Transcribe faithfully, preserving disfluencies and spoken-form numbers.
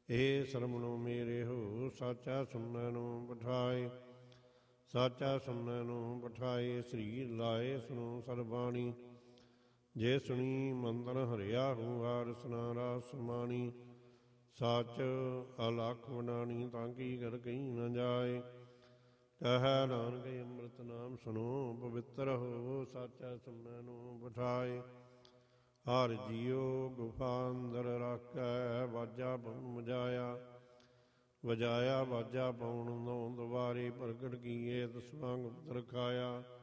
ਇਹ ਸਰਮਣੋ ਮੇਰੇ ਹੋ ਸਾਚਾ ਸੁਣਨ ਨੂੰ ਬਿਠਾਏ, ਸਾਚਾ ਸੁਣਨ ਨੂੰ ਬਿਠਾਏ। ਸਰੀਰ ਲਾਏ ਸੁਣੋ ਸਰਬਾਣੀ, ਜੇ ਸੁਣੀ ਮੰਤਰ ਹਰਿਆ ਹੂੰ ਹਾਰ ਰਸਨਾ ਰਸ ਸਮਾਣੀ। ਸੱਚ ਅਲਖ ਵਡਾਣੀ ਤਾਂ ਕੀ ਕਰ ਕਹੀ ਨ ਜਾਏ, ਕਹੈ ਨਾਨਕ ਅੰਮ੍ਰਿਤ ਨਾਮ ਸੁਣੋ ਪਵਿੱਤਰ ਹੋ ਸਾਚਾ ਸੁਣਨ ਨੂੰ ਬਿਠਾਏ। ਹਰ ਜੀਉ ਗੁਫਾ ਅੰਦਰ ਰਾਖੈ, ਵਾਜਾ ਪਉ ਵਜਾਇਆ, ਵਜਾਇਆ ਵਾਜਾ ਪਉਣ ਨੌ ਦੁਆਰੇ ਪ੍ਰਗਟ ਕੀਏ ਦਸਵਾਂ ਗੁਪਤ ਰਖਾਇਆ।